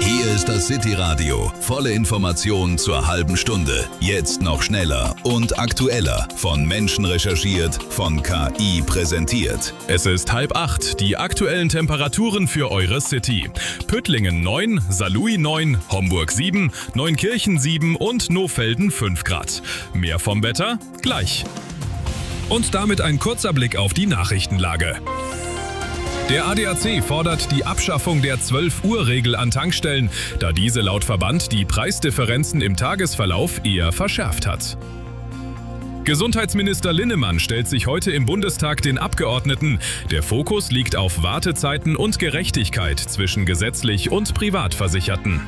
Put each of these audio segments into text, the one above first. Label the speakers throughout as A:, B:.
A: Hier ist das City Radio. Volle Informationen zur halben Stunde. Jetzt noch schneller und aktueller. Von Menschen recherchiert, von KI präsentiert.
B: Es ist 7:30. Die aktuellen Temperaturen für eure City. Püttlingen 9, Saarlouis 9, Homburg 7, Neunkirchen 7 und Nohfelden 5 Grad. Mehr vom Wetter gleich. Und damit ein kurzer Blick auf die Nachrichtenlage. Der ADAC fordert die Abschaffung der 12-Uhr-Regel an Tankstellen, da diese laut Verband die Preisdifferenzen im Tagesverlauf eher verschärft hat. Gesundheitsminister Linnemann stellt sich heute im Bundestag den Abgeordneten. Der Fokus liegt auf Wartezeiten und Gerechtigkeit zwischen gesetzlich und Privatversicherten.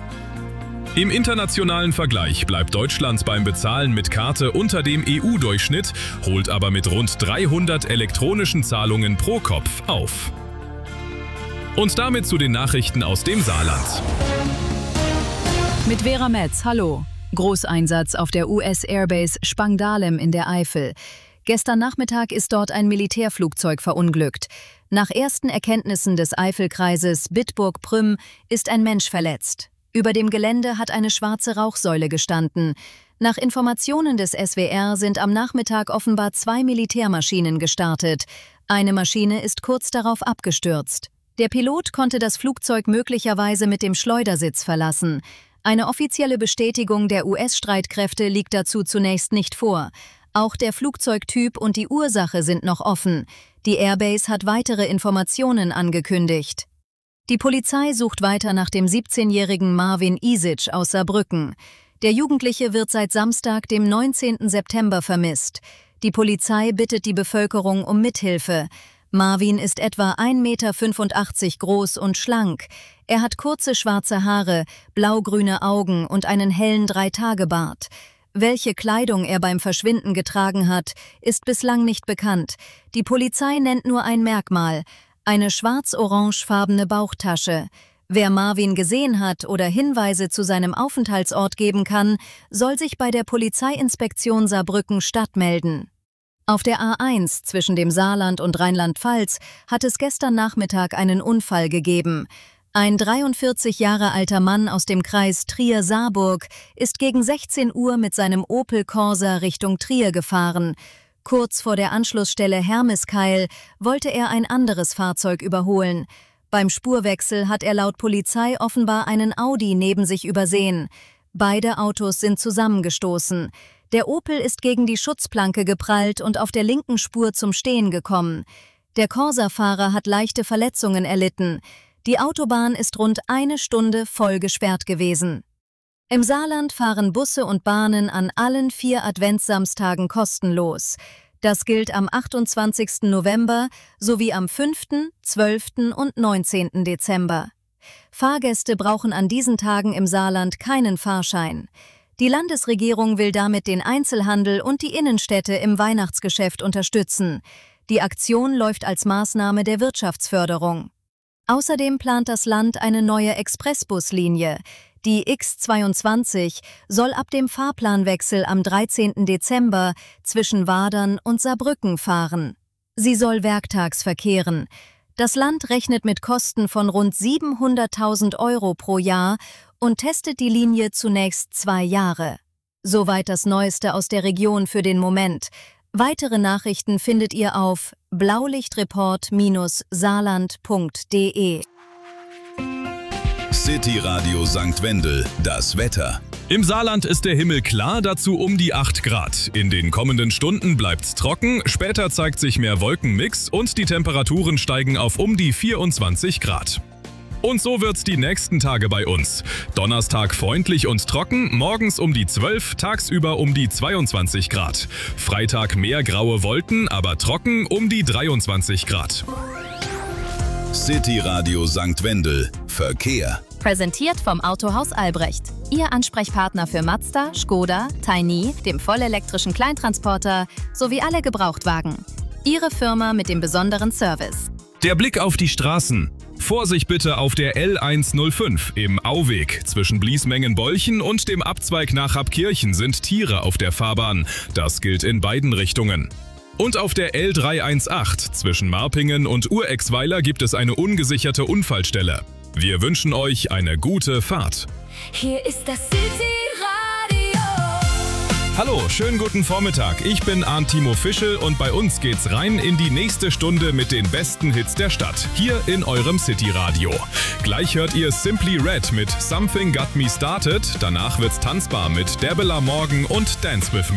B: Im internationalen Vergleich bleibt Deutschland beim Bezahlen mit Karte unter dem EU-Durchschnitt, holt aber mit rund 300 elektronischen Zahlungen pro Kopf auf. Und damit zu den Nachrichten aus dem Saarland.
C: Mit Vera Metz, hallo. Großeinsatz auf der US-Airbase Spangdahlem in der Eifel. Gestern Nachmittag ist dort ein Militärflugzeug verunglückt. Nach ersten Erkenntnissen des Eifelkreises Bitburg-Prüm ist ein Mensch verletzt. Über dem Gelände hat eine schwarze Rauchsäule gestanden. Nach Informationen des SWR sind am Nachmittag offenbar 2 Militärmaschinen gestartet. Eine Maschine ist kurz darauf abgestürzt. Der Pilot konnte das Flugzeug möglicherweise mit dem Schleudersitz verlassen. Eine offizielle Bestätigung der US-Streitkräfte liegt dazu zunächst nicht vor. Auch der Flugzeugtyp und die Ursache sind noch offen. Die Airbase hat weitere Informationen angekündigt. Die Polizei sucht weiter nach dem 17-jährigen Marvin Isic aus Saarbrücken. Der Jugendliche wird seit Samstag, dem 19. September, vermisst. Die Polizei bittet die Bevölkerung um Mithilfe. Marvin ist etwa 1,85 Meter groß und schlank. Er hat kurze schwarze Haare, blaugrüne Augen und einen hellen 3-Tage-Bart. Welche Kleidung er beim Verschwinden getragen hat, ist bislang nicht bekannt. Die Polizei nennt nur ein Merkmal: eine schwarz-orangefarbene Bauchtasche. Wer Marvin gesehen hat oder Hinweise zu seinem Aufenthaltsort geben kann, soll sich bei der Polizeiinspektion Saarbrücken-Stadt melden. Auf der A1 zwischen dem Saarland und Rheinland-Pfalz hat es gestern Nachmittag einen Unfall gegeben. Ein 43 Jahre alter Mann aus dem Kreis Trier-Saarburg ist gegen 16 Uhr mit seinem Opel Corsa Richtung Trier gefahren. Kurz vor der Anschlussstelle Hermeskeil wollte er ein anderes Fahrzeug überholen. Beim Spurwechsel hat er laut Polizei offenbar einen Audi neben sich übersehen. Beide Autos sind zusammengestoßen. Der Opel ist gegen die Schutzplanke geprallt und auf der linken Spur zum Stehen gekommen. Der Corsa-Fahrer hat leichte Verletzungen erlitten. Die Autobahn ist rund 1 Stunde voll gesperrt gewesen. Im Saarland fahren Busse und Bahnen an allen 4 Adventssamstagen kostenlos. Das gilt am 28. November sowie am 5., 12. und 19. Dezember. Fahrgäste brauchen an diesen Tagen im Saarland keinen Fahrschein. Die Landesregierung will damit den Einzelhandel und die Innenstädte im Weihnachtsgeschäft unterstützen. Die Aktion läuft als Maßnahme der Wirtschaftsförderung. Außerdem plant das Land eine neue Expressbuslinie. Die X22 soll ab dem Fahrplanwechsel am 13. Dezember zwischen Wadern und Saarbrücken fahren. Sie soll werktags verkehren. Das Land rechnet mit Kosten von rund 700.000 € pro Jahr und testet die Linie zunächst 2 Jahre. Soweit das Neueste aus der Region für den Moment. Weitere Nachrichten findet ihr auf blaulichtreport-saarland.de.
A: City Radio St. Wendel, das Wetter.
B: Im Saarland ist der Himmel klar, dazu um die 8 Grad. In den kommenden Stunden bleibt's trocken, später zeigt sich mehr Wolkenmix und die Temperaturen steigen auf um die 24 Grad. Und so wird's die nächsten Tage bei uns. Donnerstag freundlich und trocken, morgens um die 12, tagsüber um die 22 Grad. Freitag mehr graue Wolken, aber trocken um die 23 Grad.
A: City Radio St. Wendel, Verkehr.
D: Präsentiert vom Autohaus Albrecht. Ihr Ansprechpartner für Mazda, Škoda, Tiny, dem vollelektrischen Kleintransporter sowie alle Gebrauchtwagen. Ihre Firma mit dem besonderen Service.
B: Der Blick auf die Straßen. Vorsicht bitte auf der L105 im Auweg. Zwischen Bliesmengen-Bolchen und dem Abzweig nach Abkirchen sind Tiere auf der Fahrbahn. Das gilt in beiden Richtungen. Und auf der L318 zwischen Marpingen und Urexweiler gibt es eine ungesicherte Unfallstelle. Wir wünschen euch eine gute Fahrt.
E: Hier ist das City-Radio.
B: Hallo, schönen guten Vormittag. Ich bin Arndt Timo Fischel und bei uns geht's rein in die nächste Stunde mit den besten Hits der Stadt. Hier in eurem City-Radio. Gleich hört ihr Simply Red mit Something Got Me Started. Danach wird's tanzbar mit Debela Morgan und Dance With Me.